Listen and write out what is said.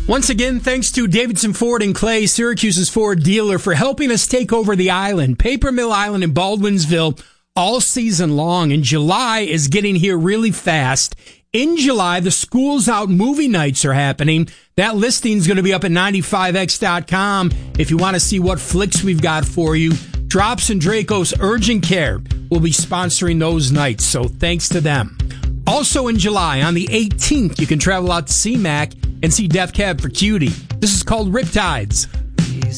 Once again, thanks to Davidson Ford and Clay, Syracuse's Ford dealer, for helping us take over the island. Paper Mill Island in Baldwinsville all season long, and July is getting here really fast. In July, the Schools Out movie nights are happening. That listing's going to be up at 95x.com if you want to see what flicks we've got for you. Drops and Draco's Urgent Care will be sponsoring those nights, so thanks to them. Also in July, on the 18th, you can travel out to CMAC and see Death Cab for Cutie. This is called Riptides.